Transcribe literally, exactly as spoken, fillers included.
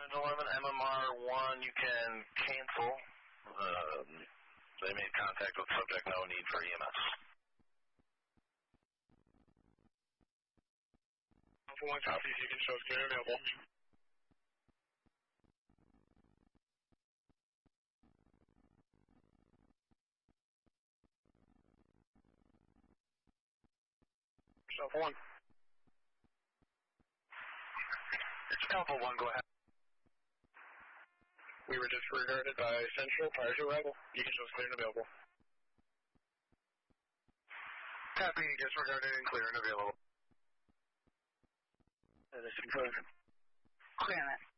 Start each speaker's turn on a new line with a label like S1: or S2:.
S1: eleven M M R one, you can cancel. Um, they made contact with subject, no need for E M S.
S2: Alpha one copies, you can show us clear available. Alpha one.
S1: It's Alpha one, go ahead.
S2: We were disregarded by Central prior to arrival. You can show us clear and available.
S1: Copy, disregarded and clear and available.
S2: That is confirmed.
S3: Clear on that.